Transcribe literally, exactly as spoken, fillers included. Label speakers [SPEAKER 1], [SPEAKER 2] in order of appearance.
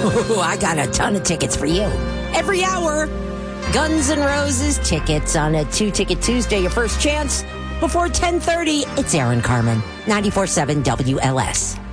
[SPEAKER 1] Oh, I got a ton of tickets for you. Every hour, Guns N' Roses tickets on a two-ticket Tuesday, your first chance. Before ten thirty, it's Aaron Carmen, ninety-four point seven W L S.